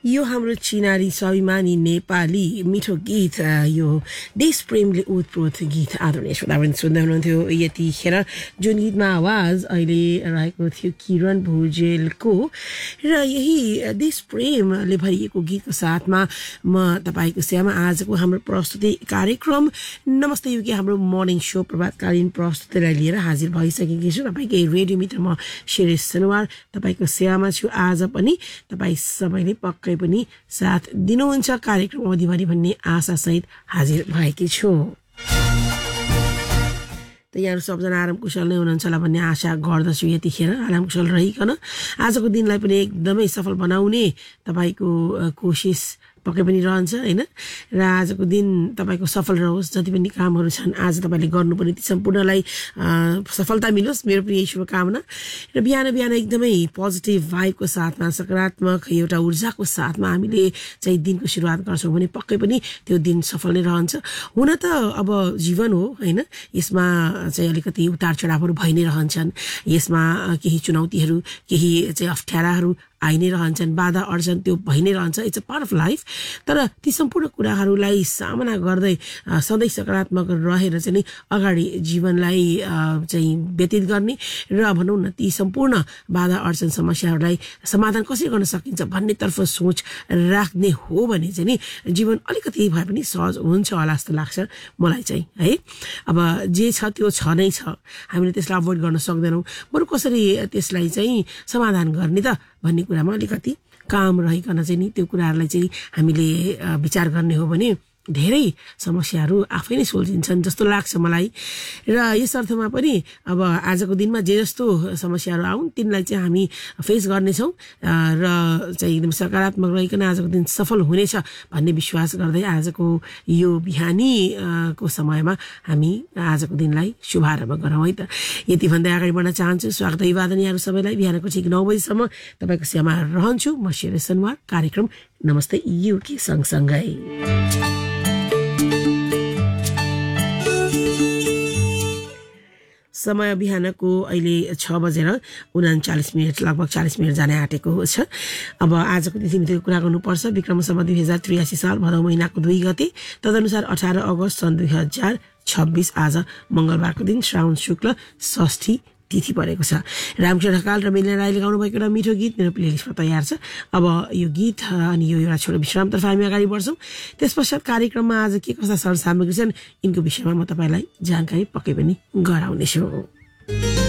यो हाम्रो चिनारी स्वाभिमानी नेपाली मिठो गीत यो देश प्रेमले ओतप्रोत गीत आदरणीय श्रोतावृन्द सुन्दै हुनुहुन्थ्यो यतिखेर जुन गीतमा आवाज अहिले रहेको थियो किरण भुजेलको र यही देश प्रेमले भरिएको गीतको साथमा म तपाईको सेवामा आजको हाम्रो प्रस्तुति कार्यक्रम नमस्ते युके हाम्रो मर्निङ शो प्रभातकालीन प्रस्तुतिलाई लिएर हाजिर भइसकेकी छु। तपाईकै रेडियो मित्र म शिरेश सनवार तपाईको सेवामा छु। आज पनि तपाई सबैले पक्कै पनि साथ दिनुहुन्छ कार्यक्रम अवधिभरि भन्ने आशा सहित हाजिर भएकी छु। त यहाँहरु सबजना आराम कुशल नै हुनुहुन्छ होला भन्ने आशा गर्दछु। यतिखेर आराम कुशल रहिकन आजको दिनलाई पनि एकदमै सफल बनाउने तपाईको कोशिश पक्कै पनि रहन्छ हैन। र आजको दिन तपाईको सफल रहोस्। जति पनि कामहरु छन् आज तपाईले गर्नुपर्ने ती सम्पूर्णलाई सफलता मिलोस् मेरो पनि यही शुभकामना। र बिहान बिहान एकदमै पोजिटिभ भाइबको साथमा सकारात्मक एउटा ऊर्जाको साथमा हामीले चाहिँ दिनको सुरुवात गर्छौं भने पक्कै पनि त्यो दिन सफल नै रहन्छ। हुन त अब जीवन हो हैन, यसमा चाहिँ अलिकति उतार चढावहरु भइ नै रहन्छन्। यसमा केही चुनौतीहरु केही चाहिँ अप्ठ्याराहरु आइ नै रहन्छन्, बाधा अर्जन त्यो भइ नै रहन्छ। It's a part of life. तर ती सम्पूर्ण कुराहरूलाई सामना गर्दै सधैँ सकारात्मक रहेर चाहिँ अगाडि जीवनलाई चाहिँ व्यतीत गर्ने र भनौं न ती सम्पूर्ण बाधा अर्जन समस्याहरूलाई समाधान कसरी गर्न सकिन्छ भन्ने तर्फ सोच राख्ने हो भने चाहिँ नि जीवन अलिकति भए पनि सहज हुन्छ होला जस्तो लाग्छ मलाई चाहिँ है। अब जे छ त्यो छ नै छ, हामीले त्यसलाई अभोइड गर्न सक्दैनौं। बरु कसरी त्यसलाई चाहिँ समाधान गर्ने त भन्ने कुरामा अलिकति काम रहिकन चाहिँ नि त्यो कुराहरूलाई चाहिँ हामीले विचार गर्ने हो भने धेरै समस्याहरू आफै नै सुल्झिन्छन् जस्तो लाग्छ मलाई। र यस अर्थमा पनि अब आजको दिनमा जे जस्तो समस्याहरू आउन् तिनलाई चाहिँ हामी फेस गर्नेछौं र चाहिँ एकदम सकारात्मक रहिकन आजको दिन सफल हुनेछ भन्ने विश्वास गर्दै आजको यो बिहानी को समयमा हामी आजको दिनलाई शुभारम्भ गरौँ है त। यति भन्दै अगाडि बढ्न चाहन्छु। स्वागत अभिवादन यहाँहरु सबैलाई। बिहानको ठीक 9 बजेसम्म तपाईको सेवामा रहन्छु म शिरेश सनवार। कार्यक्रम नमस्ते युके सँगसँगै समय बिहानको अहिले 6:39 लगभग 40 मिनट जाने आँटेको छ। अब आजको तिथिमितिको कुरा गर्नुपर्छ। विक्रम सम्वत 2083 साल भदौ महिनाको 2 गते तदनुसार 18 अगस्त सन् 2026 आज मंगलबारको दिन श्रावण शुक्ल षष्ठी तिथि परेको छ। रामकृष्ण ढकाल र मिलन राईले गाउनु भएको एउटा मिठो गीत मेरो प्लेलिस्टमा तयार छ। अब यो गीत अनि यो एउटा छोटो विश्रामतर्फ हामी अगाडि बढ्छौं। त्यसपश्चात कार्यक्रममा आज के कस्ता सरसामग्री छन् यिनको विषयमा म तपाईलाई जानकारी पक्कै पनि गराउनेछु।